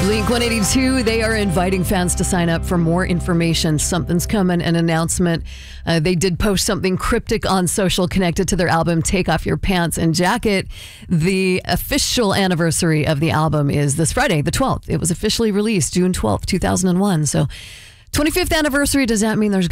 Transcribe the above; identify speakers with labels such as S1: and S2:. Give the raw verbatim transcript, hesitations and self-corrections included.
S1: Blink one eighty-two, they are inviting fans to sign up for more information. Something's coming, an announcement. Uh, they did post something cryptic on social connected to their album, Take Off Your Pants and Jacket. The official anniversary of the album is this Friday, the twelfth. It was officially released June twelfth, two thousand one. So twenty-fifth anniversary, does that mean there's